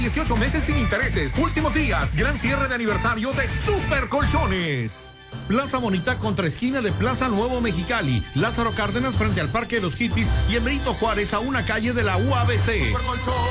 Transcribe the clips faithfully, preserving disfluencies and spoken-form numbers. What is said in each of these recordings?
dieciocho meses sin intereses. Últimos días. Gran cierre de aniversario de Super Colchones. Plaza Bonita contra esquina de Plaza Nuevo Mexicali. Lázaro Cárdenas frente al Parque de los Hippies y en Benito Juárez a una calle de la U A B C. Super Colchones.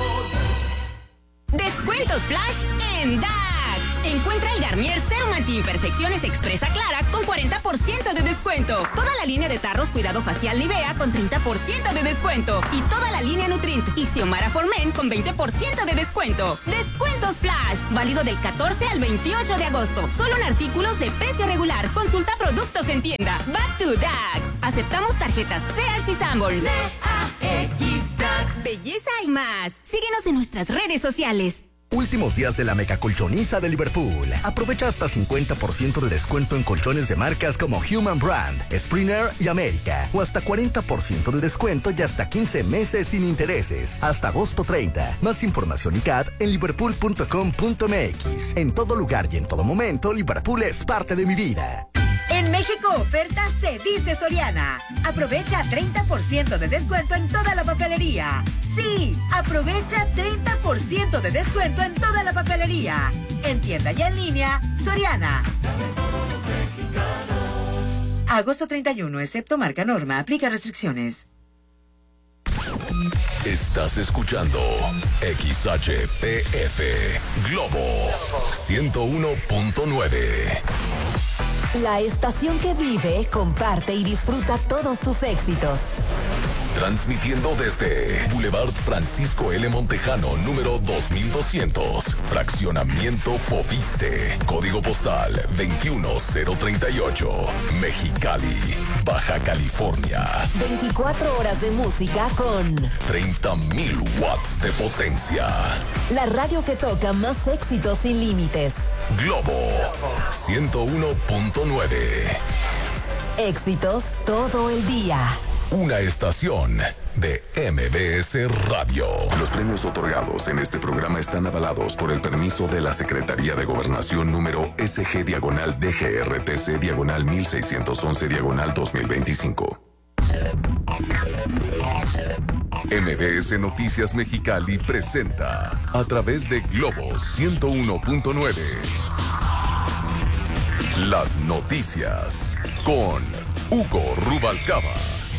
Descuentos flash en D A X. Encuentra el Garnier Serum Anti-Imperfecciones Expresa Clara con cuarenta por ciento de descuento. Toda la línea de tarros Cuidado Facial Nivea con treinta por ciento de descuento. Y toda la línea Nutrint y Xiomara for Men con veinte por ciento de descuento. Descuentos flash. Válido del catorce al veintiocho de agosto. Solo en artículos de precio regular. Consulta productos en tienda. Back to D A X. Aceptamos tarjetas Sears y Sanborns. D A X D A X. Belleza y más. Síguenos en nuestras redes sociales. Últimos días de la mega colchoniza de Liverpool. Aprovecha hasta cincuenta por ciento de descuento en colchones de marcas como Human Brand, Springer y América. O hasta cuarenta por ciento de descuento y hasta quince meses sin intereses. Hasta agosto treinta. Más información y C A D en liverpool punto com punto m x. En todo lugar y en todo momento, Liverpool es parte de mi vida. En México oferta se dice Soriana. Aprovecha treinta por ciento de descuento en toda la papelería. Sí, aprovecha treinta por ciento de descuento en toda la papelería. En tienda y en línea, Soriana. Agosto treinta y uno, excepto marca Norma, aplica restricciones. Estás escuchando X H P F Globo ciento uno punto nueve. La estación que vive, comparte y disfruta todos tus éxitos. Transmitiendo desde Boulevard Francisco L. Montejano, número dos mil doscientos. Fraccionamiento Fobiste. Código postal veintiuno cero treinta y ocho. Mexicali, Baja California. veinticuatro horas de música con treinta mil watts de potencia. La radio que toca más éxitos sin límites. Globo ciento uno punto nueve. Éxitos todo el día. Una estación de M B S Radio. Los premios otorgados en este programa están avalados por el permiso de la Secretaría de Gobernación número S G diagonal D G R T C diagonal mil seiscientos once diagonal dos mil veinticinco. M B S Noticias Mexicali presenta a través de Globo ciento uno punto nueve las noticias con Hugo Rubalcaba.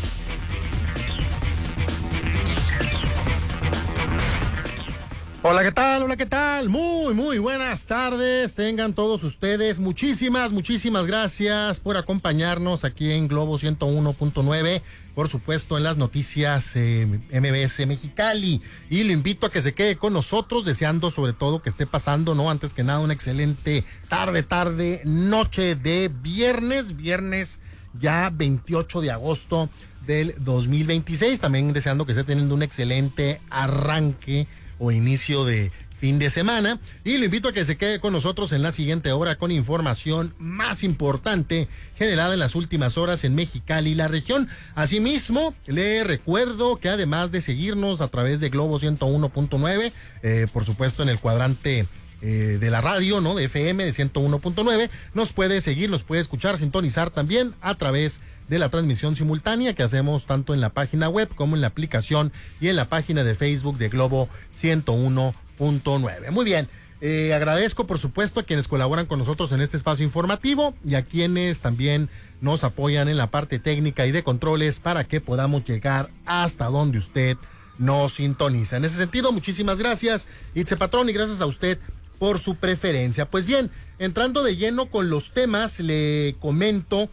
Hola, ¿qué tal? Hola, ¿qué tal? Muy, muy buenas tardes. Tengan todos ustedes. Muchísimas, muchísimas gracias por acompañarnos aquí en Globo ciento uno punto nueve. Por supuesto, en las noticias eh, M B S Mexicali. Y lo invito a que se quede con nosotros, deseando sobre todo que esté pasando, ¿no? Antes que nada, una excelente tarde, tarde, noche de viernes. Viernes ya veintiocho de agosto del dos mil veintiséis. También deseando que esté teniendo un excelente arranque o inicio de fin de semana, y lo invito a que se quede con nosotros en la siguiente hora con información más importante generada en las últimas horas en Mexicali y la región. Asimismo, le recuerdo que además de seguirnos a través de Globo ciento uno punto nueve, eh, por supuesto en el cuadrante eh, de la radio, ¿no? De F M de ciento uno punto nueve, nos puede seguir, nos puede escuchar, sintonizar también a través de la transmisión simultánea que hacemos tanto en la página web como en la aplicación y en la página de Facebook de Globo ciento uno punto nueve. Muy bien, eh, agradezco por supuesto a quienes colaboran con nosotros en este espacio informativo y a quienes también nos apoyan en la parte técnica y de controles para que podamos llegar hasta donde usted nos sintoniza. En ese sentido, muchísimas gracias, Itze Patrón, y gracias a usted por su preferencia. Pues bien, entrando de lleno con los temas, le comento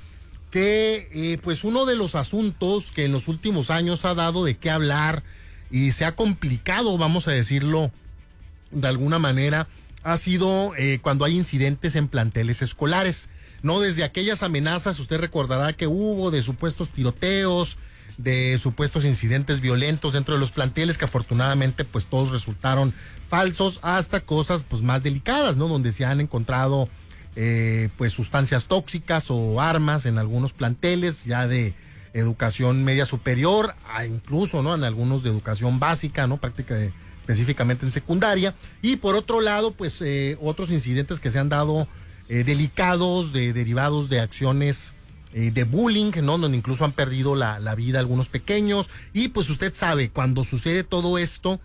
que eh, pues uno de los asuntos que en los últimos años ha dado de qué hablar y se ha complicado, vamos a decirlo de alguna manera, ha sido eh, cuando hay incidentes en planteles escolares, ¿no? Desde aquellas amenazas, usted recordará que hubo de supuestos tiroteos, de supuestos incidentes violentos dentro de los planteles, que afortunadamente pues todos resultaron falsos, hasta cosas pues más delicadas, ¿no? Donde se han encontrado Eh, pues sustancias tóxicas o armas en algunos planteles ya de educación media superior, a incluso, ¿no? En algunos de educación básica, ¿no? Práctica de, específicamente en secundaria. Y por otro lado, pues eh, otros incidentes que se han dado eh, delicados, de, derivados de acciones eh, de bullying, ¿no? Donde incluso han perdido la, la vida algunos pequeños. Y pues usted sabe, cuando sucede todo esto,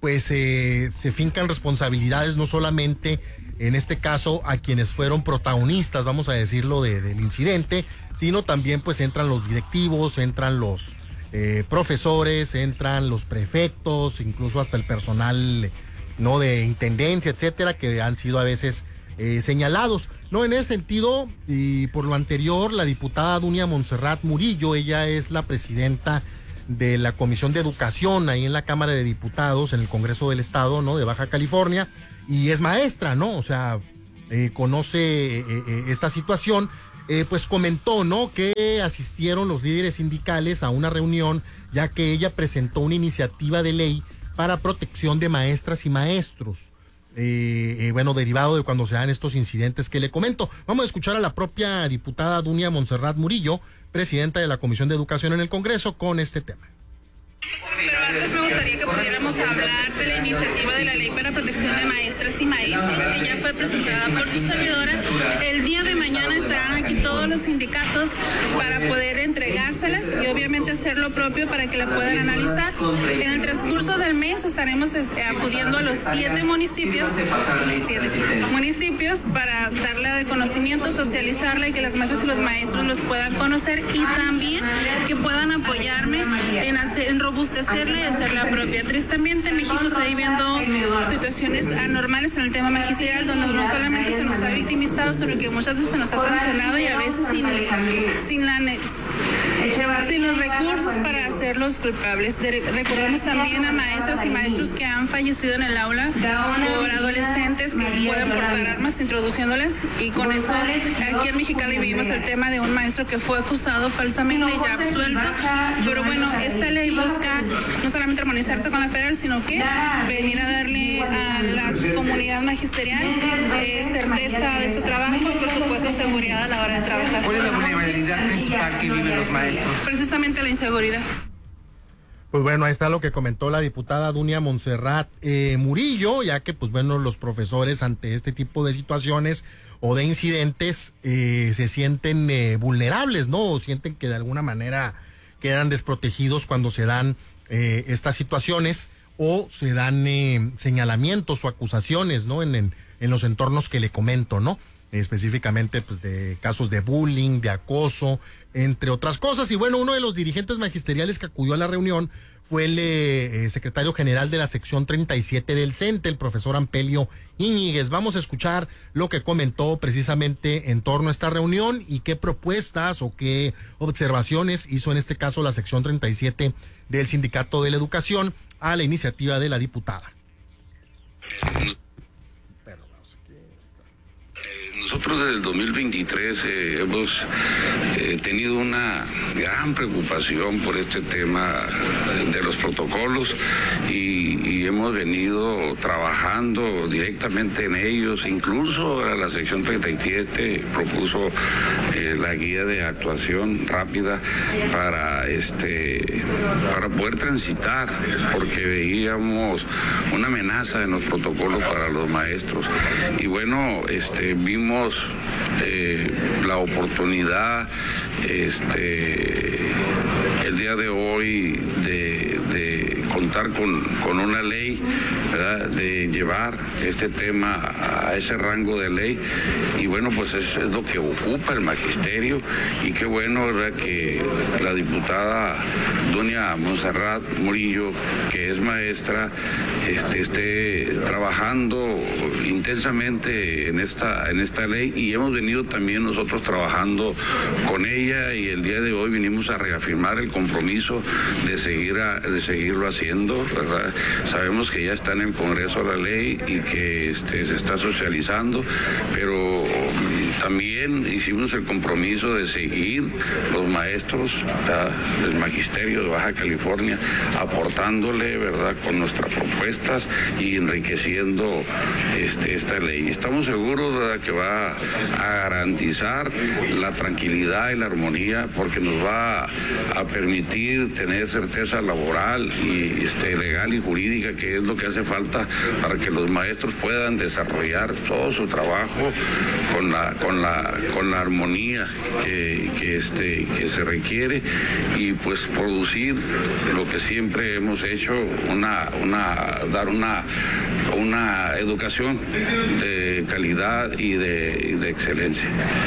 pues eh, se fincan responsabilidades no solamente en este caso a quienes fueron protagonistas, vamos a decirlo, de, del incidente, sino también pues entran los directivos, entran los eh, profesores, entran los prefectos, incluso hasta el personal no de intendencia, etcétera, que han sido a veces eh, señalados. No, en ese sentido, y por lo anterior, la diputada Dunia Montserrat Murillo, ella es la presidenta de la Comisión de Educación ahí en la Cámara de Diputados, en el Congreso del Estado, ¿no?, de Baja California, y es maestra, ¿no? O sea, eh, conoce eh, eh, esta situación, eh, pues comentó, ¿no?, que asistieron los líderes sindicales a una reunión, ya que ella presentó una iniciativa de ley para protección de maestras y maestros, eh, eh, bueno, derivado de cuando se dan estos incidentes que le comento. Vamos a escuchar a la propia diputada Dunia Montserrat Murillo, presidenta de la Comisión de Educación en el Congreso, con este tema. Pero antes me gustaría que pudiéramos hablar de la iniciativa de la Ley para Protección de Maestras y Maestros, que ya fue presentada por su servidora. El día de mañana estarán aquí todos los sindicatos para poder entregárselas y obviamente hacer lo propio para que la puedan analizar. En el transcurso del mes estaremos acudiendo a los siete municipios, siete municipios para darle de conocimiento, socializarla y que las maestras y los maestros los puedan conocer y también que puedan apoyarme en hacer, en robustecerla y hacerla propia. Tristemente en México se está viviendo situaciones anormales en el tema magisterial, donde no solamente se nos ha victimizado, sino que muchas veces se nos ha sancionado y a veces sin, sin, la, sin los recursos para hacerlos culpables. De, recordamos también a maestras y maestros que han fallecido en el aula por adolescentes que pueden portar armas introduciéndolas, y con eso aquí en Mexicali vivimos el tema de un maestro que fue acusado falsamente y ya absuelto. Pero bueno, esta ley busca no solamente armonizarse con la federal, sino que venir a darle a la comunidad magisterial eh, certeza de su trabajo y por supuesto seguridad a la hora de trabajar. ¿Cuál es la vulnerabilidad principal que viven los maestros? Precisamente la inseguridad. Pues bueno, ahí está lo que comentó la diputada Dunia Montserrat eh, Murillo, ya que pues bueno, los profesores ante este tipo de situaciones o de incidentes eh, se sienten eh, vulnerables, ¿no? O sienten que de alguna manera quedan desprotegidos cuando se dan eh, estas situaciones o se dan eh, señalamientos o acusaciones, ¿no? En, en, en los entornos que le comento, ¿no? Específicamente pues de casos de bullying, de acoso, entre otras cosas. Y bueno, uno de los dirigentes magisteriales que acudió a la reunión fue el eh, secretario general de la sección treinta y siete del CENTE, el profesor Ampelio Íñiguez. Vamos a escuchar lo que comentó precisamente en torno a esta reunión y qué propuestas o qué observaciones hizo en este caso la sección treinta y siete del Sindicato de la Educación a la iniciativa de la diputada. Nosotros desde el dos mil veintitrés eh, hemos eh, tenido una gran preocupación por este tema de los protocolos y, y hemos venido trabajando directamente en ellos. Incluso la sección treinta y siete propuso eh, la guía de actuación rápida para, este, para poder transitar, porque veíamos una amenaza en los protocolos para los maestros. Y bueno, este, vimos Eh, la oportunidad este, el día de hoy de, de contar con, con una ley, ¿verdad?, de llevar este tema a ese rango de ley, y bueno, pues es, es lo que ocupa el magisterio, y qué bueno, ¿verdad?, que la diputada Dunia Montserrat Murillo, que es maestra, este, esté trabajando intensamente en esta, en esta ley, y hemos venido también nosotros trabajando con ella, y el día de hoy vinimos a reafirmar el compromiso de seguir a, de seguirlo haciendo, ¿verdad? Sabemos que ya está en el Congreso la ley y que este, se está socializando, pero también hicimos el compromiso de seguir los maestros, ¿verdad?, del magisterio de Baja California, aportándole, ¿verdad?, con nuestras propuestas y enriqueciendo este, esta ley. Estamos seguros, ¿verdad?, que va a garantizar la tranquilidad y la armonía, porque nos va a permitir tener certeza laboral y este, legal y jurídica, que es lo que hace falta para que los maestros puedan desarrollar todo su trabajo con la con la, con la armonía que, que, este, que se requiere y pues producir lo que siempre hemos hecho, una, una, dar una, una educación de calidad y de, y de excelencia.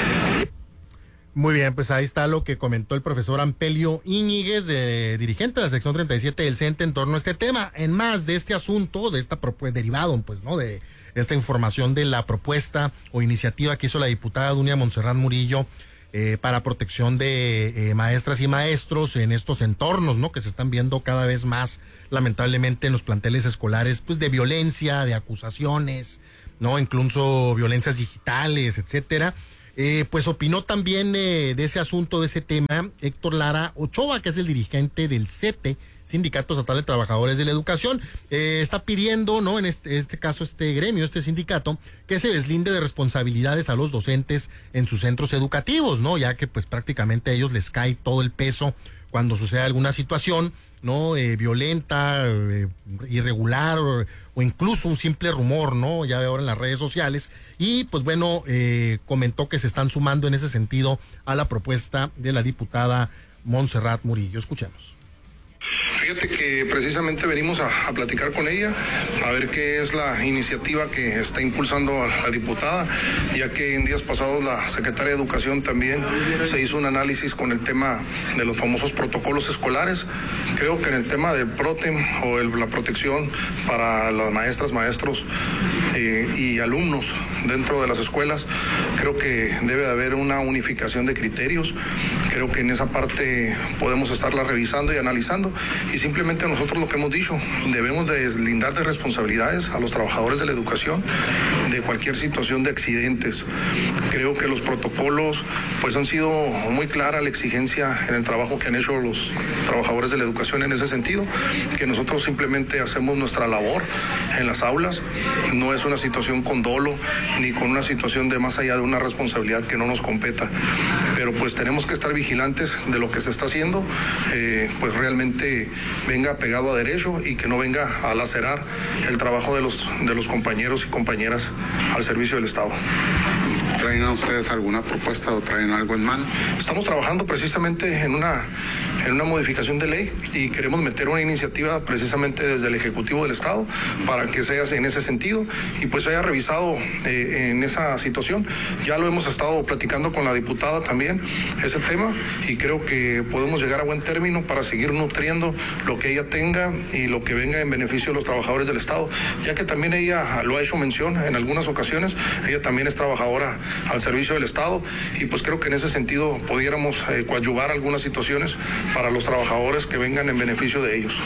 Muy bien, pues ahí está lo que comentó el profesor Ampelio Íñiguez, de, dirigente de la sección treinta y siete del CENTE, en torno a este tema. En más de este asunto, de esta propuesta, derivado, pues, ¿no? De esta información de la propuesta o iniciativa que hizo la diputada Dunia Montserrat Murillo eh, para protección de eh, maestras y maestros en estos entornos, ¿no? Que se están viendo cada vez más, lamentablemente, en los planteles escolares, pues, de violencia, de acusaciones, ¿no? Incluso violencias digitales, etcétera. Eh, pues opinó también eh, de ese asunto, de ese tema, Héctor Lara Ochoa, que es el dirigente del CETE, Sindicato Estatal de Trabajadores de la Educación. Eh, está pidiendo, ¿no? En este, este caso, este gremio, este sindicato, que se deslinde de responsabilidades a los docentes en sus centros educativos, ¿no? Ya que pues prácticamente a ellos les cae todo el peso cuando sucede alguna situación, ¿no? Eh, violenta, eh, irregular o, o incluso un simple rumor, ¿no? Ya ahora en las redes sociales. Y pues bueno, eh, comentó que se están sumando en ese sentido a la propuesta de la diputada Montserrat Murillo. Escuchemos. Fíjate que precisamente venimos a, a platicar con ella, a ver qué es la iniciativa que está impulsando a la diputada, ya que en días pasados la secretaria de Educación también se hizo un análisis con el tema de los famosos protocolos escolares. Creo que en el tema del PROTEM o el, la protección para las maestras, maestros eh, y alumnos dentro de las escuelas, creo que debe de haber una unificación de criterios. Creo que en esa parte podemos estarla revisando y analizando. Y simplemente nosotros lo que hemos dicho, debemos de deslindar de responsabilidades a los trabajadores de la educación de cualquier situación de accidentes. Creo que los protocolos pues han sido muy clara la exigencia en el trabajo que han hecho los trabajadores de la educación en ese sentido, que nosotros simplemente hacemos nuestra labor en las aulas. No es una situación con dolo ni con una situación de más allá de una responsabilidad que no nos competa, pero pues tenemos que estar vigilantes de lo que se está haciendo, eh, pues realmente venga pegado a derecho y que no venga a lacerar el trabajo de los, de los compañeros y compañeras al servicio del Estado. ¿Traen a ustedes alguna propuesta o traen algo en mano? Estamos trabajando precisamente en una, en una modificación de ley y queremos meter una iniciativa precisamente desde el Ejecutivo del Estado para que sea en ese sentido y pues se haya revisado eh, en esa situación. Ya lo hemos estado platicando con la diputada también, ese tema, y creo que podemos llegar a buen término para seguir nutriendo lo que ella tenga y lo que venga en beneficio de los trabajadores del Estado, ya que también ella lo ha hecho mención en algunas ocasiones, ella también es trabajadora al servicio del Estado y pues creo que en ese sentido pudiéramos eh, coadyuvar algunas situaciones para los trabajadores que vengan en beneficio de ellos.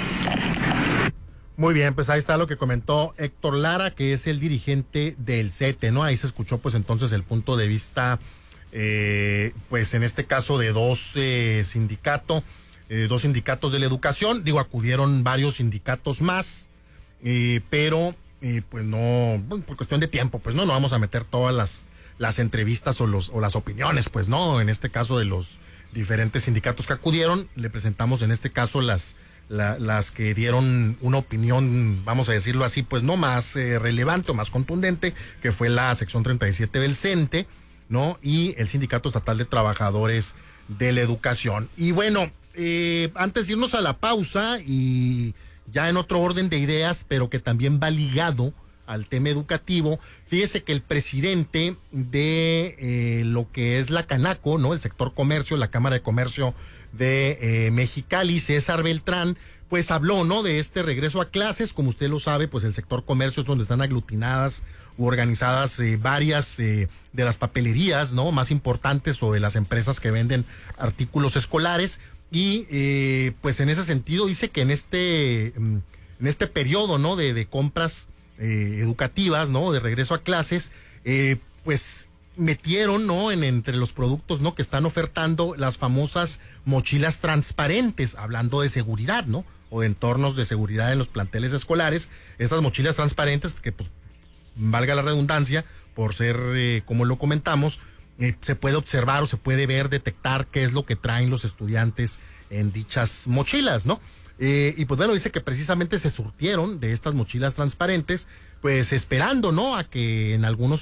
Muy bien, pues ahí está lo que comentó Héctor Lara, que es el dirigente del CETE, ¿no? Ahí se escuchó pues entonces el punto de vista, eh, pues en este caso de dos eh, sindicatos, eh, dos sindicatos de la educación. Digo, acudieron varios sindicatos más, eh, pero eh, pues no, bueno, por cuestión de tiempo, pues no, no vamos a meter todas las las entrevistas o los o las opiniones, pues no, en este caso de los diferentes sindicatos que acudieron, le presentamos en este caso las la, las que dieron una opinión, vamos a decirlo así, pues no más eh, relevante o más contundente, que fue la sección treinta y siete del CENTE, ¿no? Y el Sindicato Estatal de Trabajadores de la Educación. Y bueno, eh, antes de irnos a la pausa y ya en otro orden de ideas, pero que también va ligado al tema educativo, fíjese que el presidente de eh, lo que es la Canaco, ¿no? El sector comercio, la Cámara de Comercio de eh, Mexicali, César Beltrán, pues habló, ¿no? De este regreso a clases. Como usted lo sabe, pues el sector comercio es donde están aglutinadas u organizadas eh, varias eh, de las papelerías, ¿no? Más importantes o de las empresas que venden artículos escolares. Y eh, pues en ese sentido dice que en este, en este periodo, ¿no? De, de compras Eh, educativas, ¿no? De regreso a clases, eh, pues metieron, ¿no? En entre los productos, ¿no? Que están ofertando las famosas mochilas transparentes, hablando de seguridad, ¿no? O de entornos de seguridad en los planteles escolares. Estas mochilas transparentes, que pues, valga la redundancia, por ser, eh, como lo comentamos, eh, se puede observar o se puede ver, detectar qué es lo que traen los estudiantes en dichas mochilas, ¿no? Eh, y pues bueno, dice que precisamente se surtieron de estas mochilas transparentes, pues esperando, ¿no? A que en algunos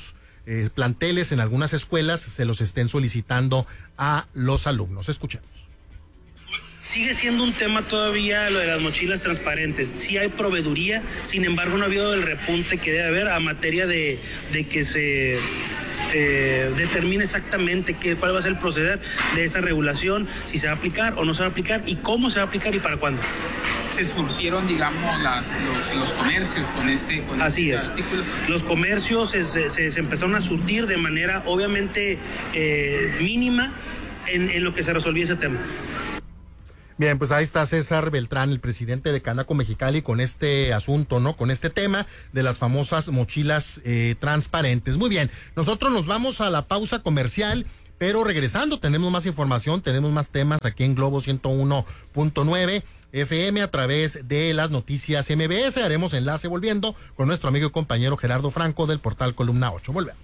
eh, planteles en algunas escuelas se los estén solicitando a los alumnos. Escuchemos. Sigue siendo un tema todavía lo de las mochilas transparentes. Sí hay proveeduría, sin embargo no ha habido el repunte que debe haber a materia de, de que se eh, determine exactamente qué, cuál va a ser el proceder de esa regulación, si se va a aplicar o no se va a aplicar y cómo se va a aplicar y para cuándo. Se surtieron, digamos, las, los, los comercios con este, con Así este es. artículo. Los comercios se, se, se empezaron a surtir de manera obviamente eh, mínima en, en lo que se resolvió ese tema. Bien, pues ahí está César Beltrán, el presidente de Canaco Mexicali, con este asunto, ¿no? Con este tema de las famosas mochilas eh, transparentes. Muy bien, nosotros nos vamos a la pausa comercial, pero regresando tenemos más información, tenemos más temas aquí en Globo ciento uno punto nueve F M a través de las noticias M B S. Haremos enlace volviendo con nuestro amigo y compañero Gerardo Franco del portal Columna ocho. Volvemos.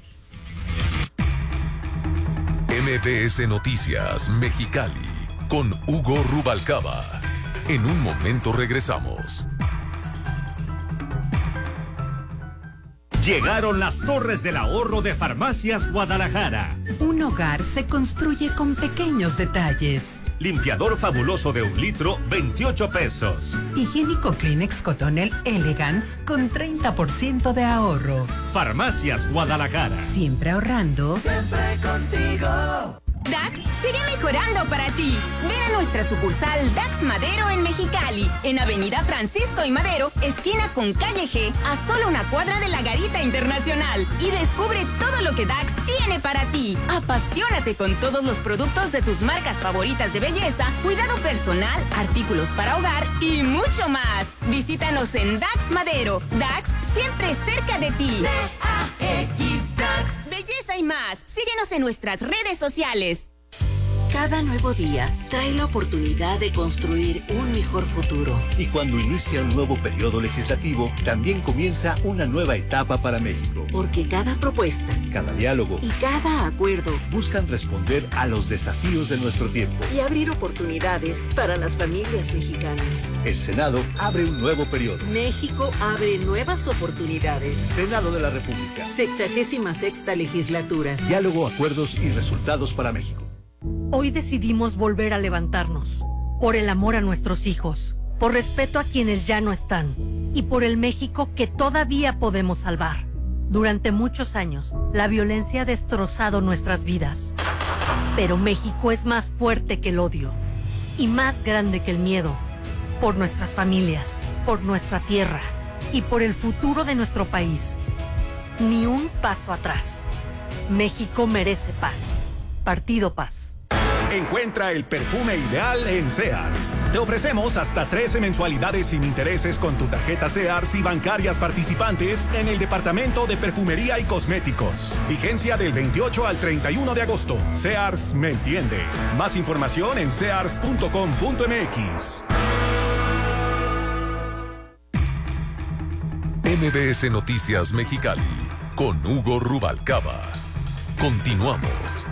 M B S Noticias Mexicali con Hugo Rubalcaba. En un momento regresamos. Llegaron las torres del ahorro de Farmacias Guadalajara. Un hogar se construye con pequeños detalles. Limpiador fabuloso de un litro, veintiocho pesos. Higiénico Kleenex Cotonel Elegance con treinta por ciento de ahorro. Farmacias Guadalajara. Siempre ahorrando. Siempre contigo. Dax sigue mejorando para ti. Ven a nuestra sucursal Dax Madero en Mexicali, en Avenida Francisco y Madero, esquina con Calle G, a solo una cuadra de la Garita Internacional. Y descubre todo lo que Dax tiene para ti. Apasionate con todos los productos de tus marcas favoritas de belleza, cuidado personal, artículos para hogar y mucho más. Visítanos en Dax Madero. Dax siempre cerca de ti. D A X Dax. Belleza y más. Síguenos en nuestras redes sociales. Cada nuevo día trae la oportunidad de construir un mejor futuro. Y cuando inicia un nuevo periodo legislativo, también comienza una nueva etapa para México. Porque cada propuesta, cada diálogo y cada acuerdo buscan responder a los desafíos de nuestro tiempo y abrir oportunidades para las familias mexicanas. El Senado abre un nuevo periodo. México abre nuevas oportunidades. Senado de la República. Sexagésima sexta legislatura. Diálogo, acuerdos y resultados para México. Hoy decidimos volver a levantarnos, por el amor a nuestros hijos, por respeto a quienes ya no están y por el México que todavía podemos salvar. Durante muchos años, la violencia ha destrozado nuestras vidas, pero México es más fuerte que el odio y más grande que el miedo, por nuestras familias, por nuestra tierra y por el futuro de nuestro país. Ni un paso atrás. México merece paz. Partido Paz. Encuentra el perfume ideal en Sears. Te ofrecemos hasta trece mensualidades sin intereses con tu tarjeta Sears y bancarias participantes en el departamento de perfumería y cosméticos. Vigencia del veintiocho al treinta y uno de agosto. Sears me entiende. Más información en sears punto com punto m x. M B S Noticias Mexicali con Hugo Rubalcaba. Continuamos.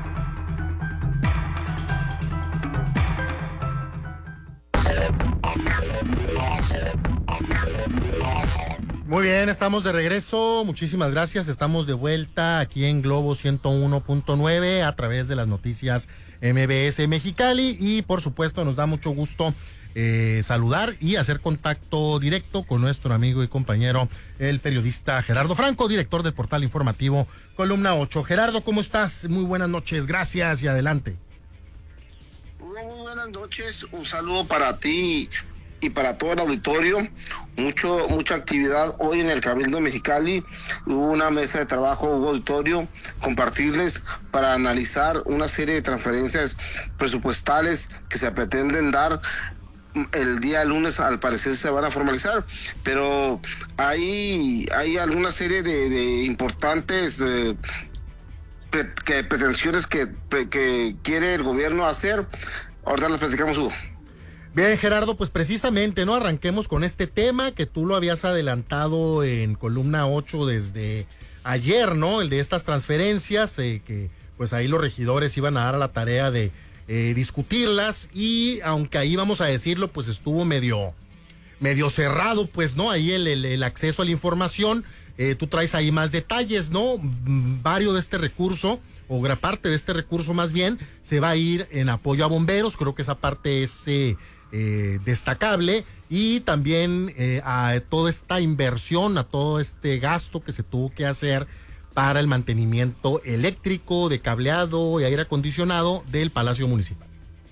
Muy bien, estamos de regreso. Muchísimas gracias. Estamos de vuelta aquí en Globo ciento uno punto nueve a través de las noticias M B S Mexicali y por supuesto nos da mucho gusto eh, saludar y hacer contacto directo con nuestro amigo y compañero, el periodista Gerardo Franco, director del portal informativo Columna ocho. Gerardo, ¿cómo estás? Muy buenas noches, gracias y adelante. Muy buenas noches, un saludo para ti y para todo el auditorio. Mucho, mucha actividad hoy en el Cabildo de Mexicali. Hubo una mesa de trabajo, hubo auditorio, compartirles para analizar una serie de transferencias presupuestales que se pretenden dar. El día lunes al parecer se van a formalizar, pero hay, hay alguna serie de, de importantes eh, pre, que, pretensiones que, que quiere el gobierno hacer. Ahorita las platicamos, Hugo. Bien, Gerardo, pues precisamente, ¿no? Arranquemos con este tema que tú lo habías adelantado en Columna ocho desde ayer, ¿no? El de estas transferencias, eh, que pues ahí los regidores iban a dar a la tarea de eh, discutirlas y aunque ahí vamos a decirlo, pues estuvo medio, medio cerrado, pues, ¿no? Ahí el, el, el acceso a la información, eh, tú traes ahí más detalles, ¿no? Varios de este recurso, o gran parte de este recurso más bien, se va a ir en apoyo a bomberos, creo que esa parte es eh, eh, destacable, y también eh, a toda esta inversión, a todo este gasto que se tuvo que hacer para el mantenimiento eléctrico, de cableado y aire acondicionado del Palacio Municipal.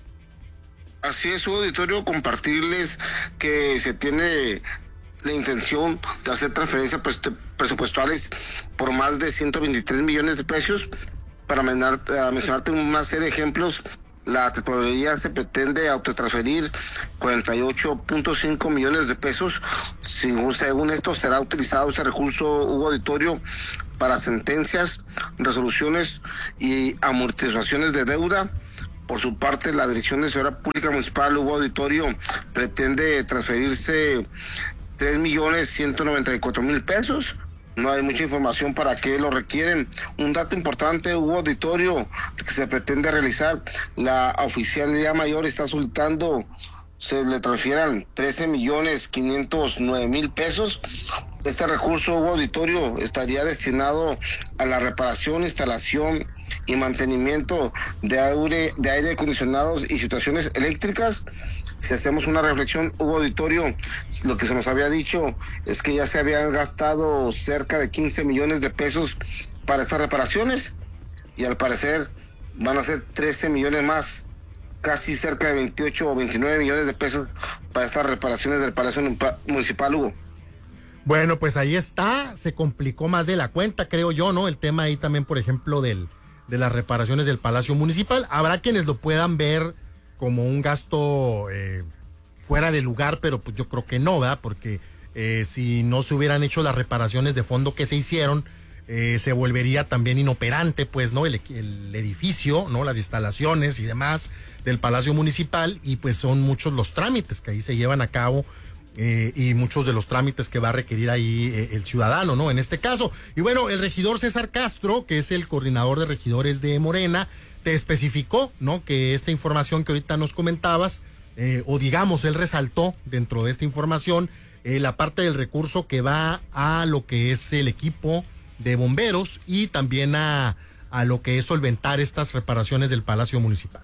Así es, su auditorio, compartirles que se tiene la intención de hacer transferencias presupuestales por más de ciento veintitrés millones de pesos. Para mencionarte una serie de ejemplos, la tesorería se pretende autotransferir cuarenta y ocho punto cinco millones de pesos. Según, según esto, será utilizado ese recurso, Hugo Auditorio, para sentencias, resoluciones y amortizaciones de deuda. Por su parte, la Dirección de Seguridad Pública Municipal, Hugo Auditorio, pretende transferirse tres millones ciento noventa y cuatro mil pesos. No hay mucha información para qué lo requieren. Un dato importante, Hugo Auditorio, que se pretende realizar, la oficialidad mayor está solicitando se le transfieran trece millones quinientos nueve mil pesos. Este recurso, Hugo Auditorio, estaría destinado a la reparación, instalación y mantenimiento de aire, de aire acondicionados y situaciones eléctricas. Si hacemos una reflexión, Hugo Auditorio, lo que se nos había dicho es que ya se habían gastado cerca de quince millones de pesos para estas reparaciones, y al parecer van a ser trece millones más, casi cerca de veintiocho o veintinueve millones de pesos para estas reparaciones del Palacio Municipal, Hugo. Bueno, pues ahí está, se complicó más de la cuenta, creo yo, ¿no? El tema ahí también, por ejemplo, del de las reparaciones del Palacio Municipal. Habrá quienes lo puedan ver como un gasto eh, fuera de lugar, pero pues yo creo que no, ¿verdad? Porque eh, si no se hubieran hecho las reparaciones de fondo que se hicieron, eh, se volvería también inoperante, pues, ¿no? El, el edificio, ¿no? Las instalaciones y demás del Palacio Municipal, y pues son muchos los trámites que ahí se llevan a cabo, eh, y muchos de los trámites que va a requerir ahí eh, el ciudadano, ¿no? En este caso. Y bueno, el regidor César Castro, que es el coordinador de regidores de Morena, te especificó, ¿no? Que esta información que ahorita nos comentabas, eh, o digamos, él resaltó dentro de esta información eh, la parte del recurso que va a lo que es el equipo de bomberos y también a, a lo que es solventar estas reparaciones del Palacio Municipal.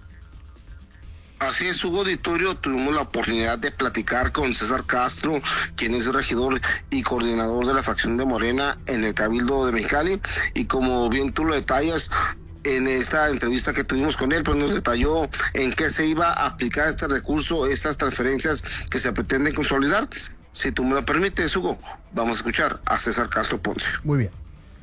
Así es, Hugo Auditorio, tuvimos la oportunidad de platicar con César Castro, quien es el regidor y coordinador de la fracción de Morena en el Cabildo de Mexicali, y como bien tú lo detallas, en esta entrevista que tuvimos con él, pues nos detalló en qué se iba a aplicar este recurso, estas transferencias que se pretenden consolidar. Si tú me lo permites, Hugo, vamos a escuchar a César Castro Ponce. Muy bien.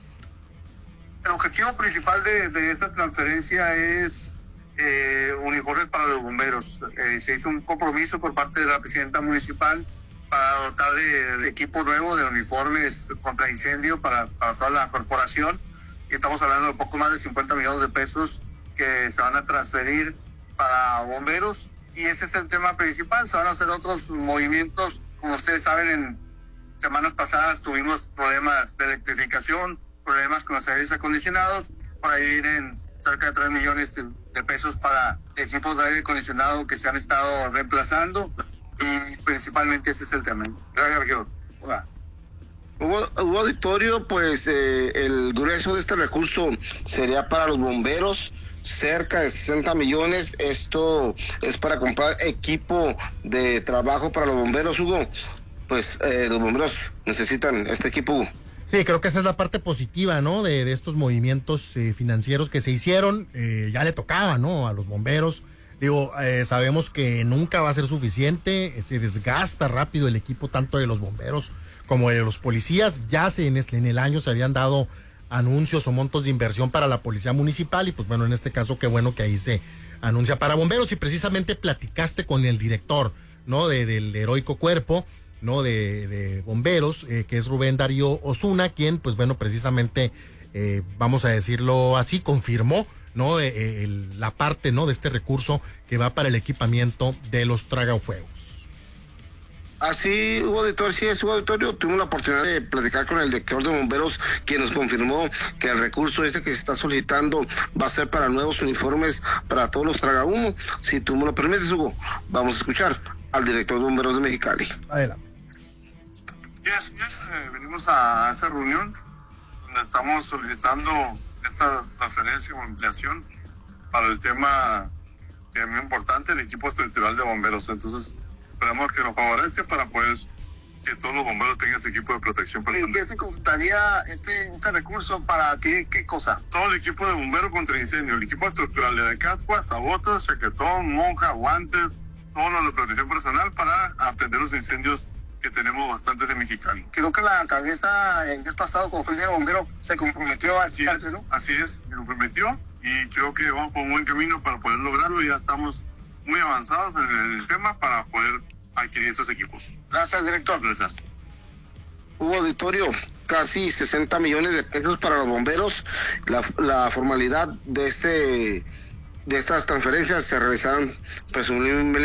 El objetivo principal de, de esta transferencia es eh, uniformes para los bomberos. Eh, se hizo un compromiso por parte de la presidenta municipal para dotar de, de equipo nuevo, de uniformes contra incendio para, para toda la corporación. Y estamos hablando de poco más de cincuenta millones de pesos que se van a transferir para bomberos. Y ese es el tema principal. Se van a hacer otros movimientos. Como ustedes saben, en semanas pasadas tuvimos problemas de electrificación, problemas con los aires acondicionados. Por ahí vienen cerca de tres millones de, de pesos para equipos de aire acondicionado que se han estado reemplazando, y principalmente ese es el tema. Gracias, regidor. Hola. Hugo, Hugo Auditorio, pues eh, el grueso de este recurso sería para los bomberos, cerca de sesenta millones. Esto es para comprar equipo de trabajo para los bomberos, Hugo. Pues eh, los bomberos necesitan este equipo, Hugo. Sí, creo que esa es la parte positiva, ¿no? De, de estos movimientos eh, financieros que se hicieron. Eh, ya le tocaba, ¿no? A los bomberos. Digo, eh, sabemos que nunca va a ser suficiente. Se desgasta rápido el equipo tanto de los bomberos como de los policías. Ya se, en, este, en el año se habían dado anuncios o montos de inversión para la policía municipal, y pues bueno, en este caso qué bueno que ahí se anuncia para bomberos. Y precisamente platicaste con el director, ¿no? De, del heroico cuerpo, ¿no? De, de bomberos, eh, que es Rubén Darío Osuna, quien pues bueno, precisamente eh, vamos a decirlo así, confirmó, ¿no? Eh, el, la parte, ¿no? De este recurso que va para el equipamiento de los tragafuegos. Así, Hugo Auditorio, sí es, Hugo Auditorio, tuvimos la oportunidad de platicar con el director de bomberos, quien nos confirmó que el recurso este que se está solicitando va a ser para nuevos uniformes para todos los tragahumos. Si tú me lo permites, Hugo, vamos a escuchar al director de bomberos de Mexicali. Adelante. Y así es, eh, venimos a esta reunión donde estamos solicitando esta transferencia o ampliación para el tema que es muy importante, el equipo territorial de bomberos. Entonces, esperamos que nos favorece para poder que todos los bomberos tengan ese equipo de protección personal. ¿Qué se consultaría este, este recurso para qué, qué cosa? Todo el equipo de bomberos contra incendio, el equipo estructural de cascuas, sabotas, chaquetón, monja, guantes, todo lo de protección personal para atender los incendios que tenemos bastantes en Mexicali. Creo que la alcaldesa en el mes pasado, como fue el día de bombero, se comprometió a así es, ¿no? Así es, se comprometió y creo que vamos por un buen camino para poder lograrlo. Ya estamos muy avanzados en el tema para poder adquirir estos equipos. Gracias, director. Gracias. Hubo auditorio, casi sesenta millones de pesos para los bomberos. La, la formalidad de este de estas transferencias se realizaron presumiblemente